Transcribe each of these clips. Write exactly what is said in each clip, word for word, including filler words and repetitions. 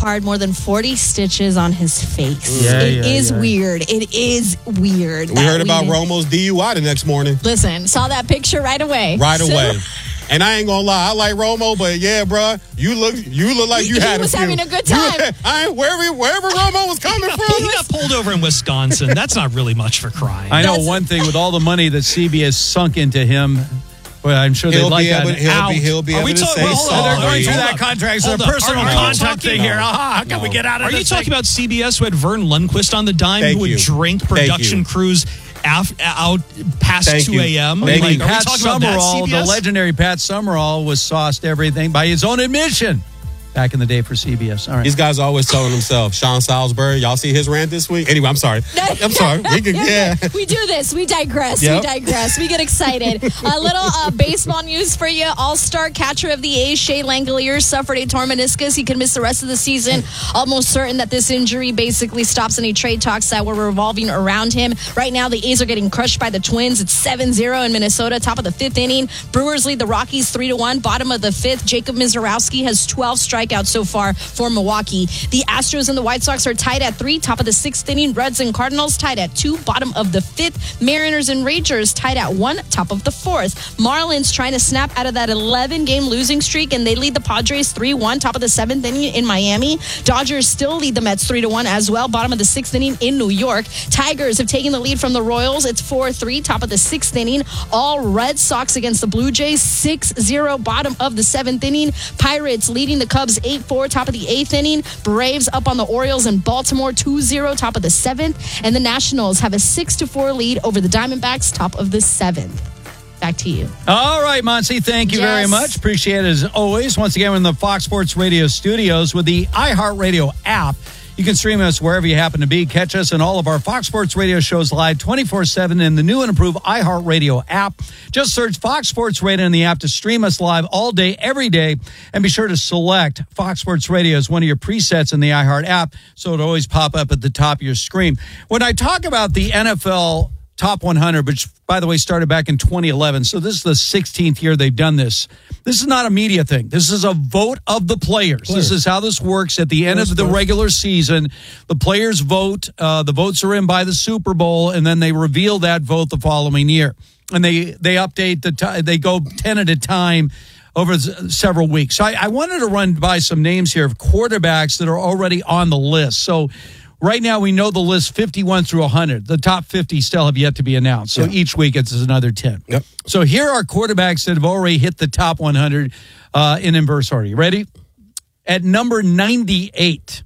required more than forty stitches on his face. Yeah, it yeah, is yeah. weird. It is weird. We heard about Romo's D U I the next morning. Listen, saw that picture right away. Right So- away. And I ain't gonna lie, I like Romo, but yeah, bro, you look, you look like you He had was a few. having a good time. You, I wherever wherever Romo was coming from. He got pulled over in Wisconsin. That's not really much for crime. I know That's- one thing with all the money that C B S sunk into him. But I'm sure they'd He'll like be that able, he'll out. be, he'll be Are able we to talking- say well, hold on, sorry. hold on, Going through hold that on. contract, so Hold a on. personal Are you contact talking thing here. about- Aha, how can No. we get out of Are this you talking thing? about C B S who had Vern Lundquist on the dime Thank who would you. drink Thank production you. crews af- out past Thank two you. a.m.? Thank Like, you. are we Pat talking about that Summerall, C B the S? legendary Pat Summerall, was sauced everything by his own admission back in the day for C B S. All right. These guys are always telling themselves. Sean Salisbury, y'all see his rant this week? Anyway, I'm sorry. I'm sorry. We can, yeah. We do this. We digress. Yep. We digress. We get excited. A little uh, baseball news for you. All-star catcher of the A's, Shea Langoliers, suffered a torn meniscus. He could miss the rest of the season. Almost certain that this injury basically stops any trade talks that were revolving around him. Right now, the A's are getting crushed by the Twins. It's seven zero in Minnesota, top of the fifth inning. Brewers lead the Rockies three to one. Bottom of the fifth, Jacob Mizorowski has twelve strikeouts so far for Milwaukee. The Astros and the White Sox are tied at three, top of the sixth inning. Reds and Cardinals tied at two, bottom of the fifth. Mariners and Rangers tied at one, top of the fourth. Marlins trying to snap out of that eleven-game losing streak, and they lead the Padres three one, top of the seventh inning in Miami. Dodgers still lead the Mets three to one as well, bottom of the sixth inning in New York. Tigers have taken the lead from the Royals. It's four three, top of the sixth inning. All Red Sox against the Blue Jays, six zero, bottom of the seventh inning. Pirates leading the Cubs eight four, top of the eighth inning. Braves up on the Orioles in Baltimore two zero, top of the seventh. And the Nationals have a six to four lead over the Diamondbacks, top of the seventh. Back to you. All right, Monty, thank you Yes. very much. Appreciate it as always. Once again, we're in the Fox Sports Radio studios with the iHeartRadio app. You can stream us wherever you happen to be. Catch us in all of our Fox Sports Radio shows live twenty-four seven in the new and improved iHeartRadio app. Just search Fox Sports Radio in the app to stream us live all day, every day. And be sure to select Fox Sports Radio as one of your presets in the iHeart app so it'll always pop up at the top of your screen. When I talk about the N F L Top one hundred, which, by the way, started back in twenty eleven. So this is the sixteenth year they've done this. This is not a media thing. This is a vote of the players. players. This is how this works. At the end of the regular season, the players vote. Uh, the votes are in by the Super Bowl, and then they reveal that vote the following year. And they, they update the time. They go ten at a time over s- several weeks. So I, I wanted to run by some names here of quarterbacks that are already on the list. So right now, we know the list fifty-one through one hundred. The top fifty still have yet to be announced. So Yeah. each week it's another ten. Yep. So here are quarterbacks that have already hit the top one hundred uh, in inverse order. You ready? At number ninety-eight,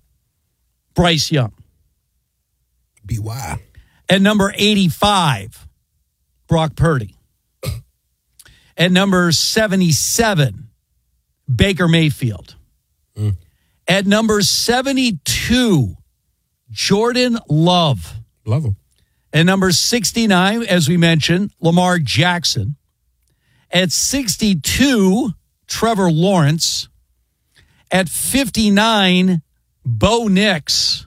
Bryce Young. B Y. At number eighty-five, Brock Purdy. At number seventy-seven, Baker Mayfield. Mm. At number seventy-two, Jordan Love. Love him. At number sixty-nine, as we mentioned, Lamar Jackson. At sixty-two, Trevor Lawrence. At fifty-nine, Bo Nix.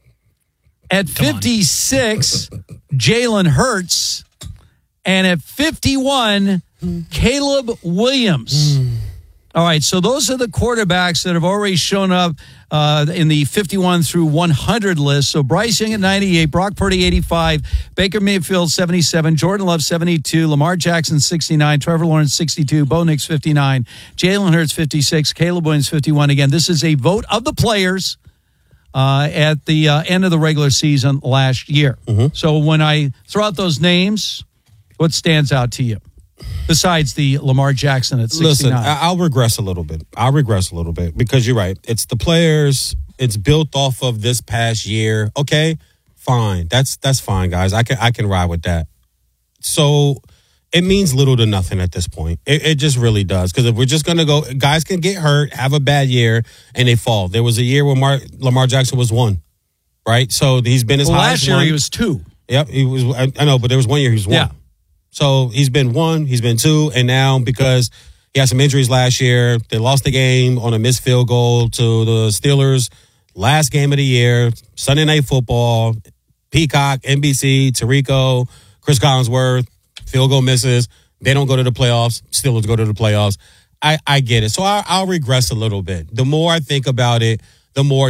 At fifty-six, Jalen Hurts. And at fifty-one, Caleb Williams. All right, so those are the quarterbacks that have already shown up uh, in the fifty-one through one hundred list. So Bryce Young at ninety-eight, Brock Purdy eighty-five, Baker Mayfield seventy-seven, Jordan Love seventy-two, Lamar Jackson sixty-nine, Trevor Lawrence sixty-two, Bo Nix fifty-nine, Jalen Hurts fifty-six, Caleb Williams fifty-one. Again, this is a vote of the players uh, at the uh, end of the regular season last year. Mm-hmm. So when I throw out those names, what stands out to you? Besides the Lamar Jackson at sixty-nine. Listen, I- I'll regress a little bit. I'll regress a little bit because you're right. It's the players. It's built off of this past year. Okay, fine. That's that's fine, guys. I can I can ride with that. So it means little to nothing at this point. It, it just really does. Because if we're just going to go, guys can get hurt, have a bad year, and they fall. There was a year where Mar- Lamar Jackson was one, right? So he's been as well, high last as year one. he was two. Yep, he was. I, I know, but there was one year he was one. Yeah. So he's been one, he's been two, and now because he had some injuries last year, they lost the game on a missed field goal to the Steelers. Last game of the year, Sunday Night Football, Peacock, N B C, Tirico, Chris Collinsworth, field goal misses. They don't go to the playoffs. Steelers go to the playoffs. I, I get it. So I, I'll regress a little bit. The more I think about it, the more